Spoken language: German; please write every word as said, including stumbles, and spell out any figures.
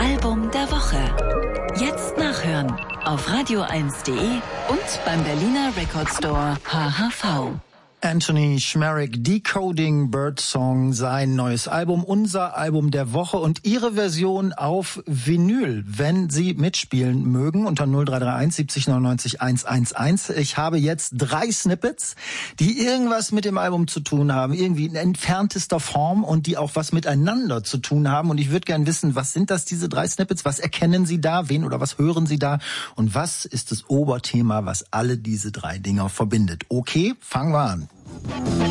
Album der Woche. Jetzt nachhören auf radio eins punkt de und beim Berliner Record Store H H V. Anthony Schmerik, Decoding Birdsong, sein neues Album, unser Album der Woche und Ihre Version auf Vinyl, wenn Sie mitspielen mögen, unter null drei drei eins siebzig neunundneunzig hundertelf. Ich habe jetzt drei Snippets, die irgendwas mit dem Album zu tun haben, irgendwie in entferntester Form und die auch was miteinander zu tun haben. Und ich würde gern wissen, was sind das, diese drei Snippets? Was erkennen Sie da? Wen oder was hören Sie da? Und was ist das Oberthema, was alle diese drei Dinger verbindet? Okay, fangen wir an.